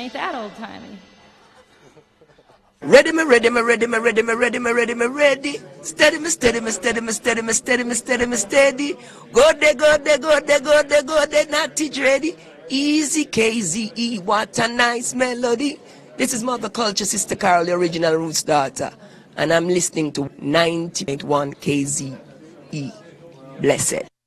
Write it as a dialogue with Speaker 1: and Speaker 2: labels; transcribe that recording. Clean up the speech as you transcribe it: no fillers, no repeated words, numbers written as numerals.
Speaker 1: ain't that old-timey.
Speaker 2: Ready, me ready, me ready, me ready, me ready, me ready, me ready. Steady, me steady, me steady, me steady, me steady, me steady, me steady. Go there, go there, go there, go there, go there, not it ready. Easy KZE, what a nice melody. This is Mother Culture, Sister Carol, the original Roots daughter. And I'm listening to 90.1 KZE. Blessed.